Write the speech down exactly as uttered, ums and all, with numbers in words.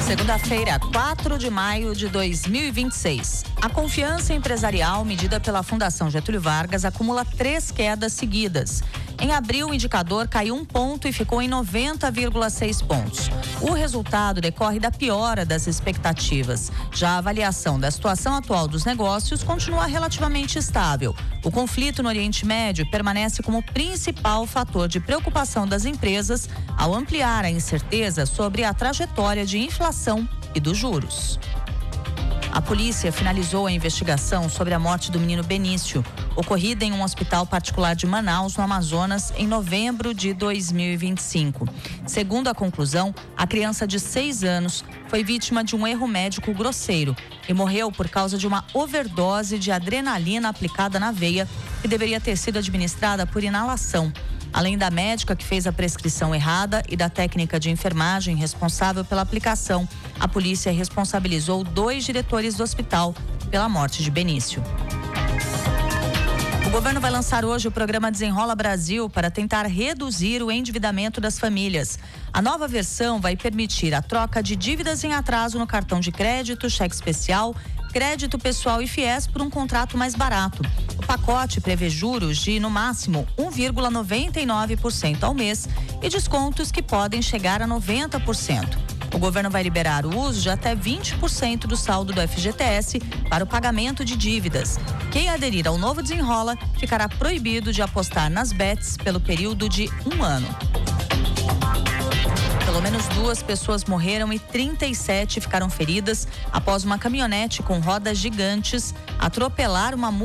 Segunda-feira, quatro de maio de dois mil e vinte e seis. A confiança empresarial medida pela Fundação Getúlio Vargas acumula três quedas seguidas. Em abril, o indicador caiu um ponto e ficou em noventa vírgula seis pontos. O resultado decorre da piora das expectativas. Já a avaliação da situação atual dos negócios continua relativamente estável. O conflito no Oriente Médio permanece como principal fator de preocupação das empresas ao ampliar a incerteza sobre a trajetória de inflação e dos juros. A polícia finalizou a investigação sobre a morte do menino Benício, ocorrida em um hospital particular de Manaus, no Amazonas, em novembro de dois mil e vinte e cinco. Segundo a conclusão, a criança de seis anos foi vítima de um erro médico grosseiro e morreu por causa de uma overdose de adrenalina aplicada na veia, que deveria ter sido administrada por inalação. Além da médica que fez a prescrição errada e da técnica de enfermagem responsável pela aplicação, a polícia responsabilizou dois diretores do hospital pela morte de Benício. O governo vai lançar hoje o programa Desenrola Brasil para tentar reduzir o endividamento das famílias. A nova versão vai permitir a troca de dívidas em atraso no cartão de crédito, cheque especial, crédito pessoal e fiéis por um contrato mais barato. O pacote prevê juros de, no máximo, um vírgula noventa e nove por cento ao mês e descontos que podem chegar a noventa por cento. O governo vai liberar o uso de até vinte por cento do saldo do F G T S para o pagamento de dívidas. Quem aderir ao novo Desenrola ficará proibido de apostar nas bets pelo período de um ano. Pelo menos duas pessoas morreram e trinta e sete ficaram feridas após uma caminhonete com rodas gigantes atropelar uma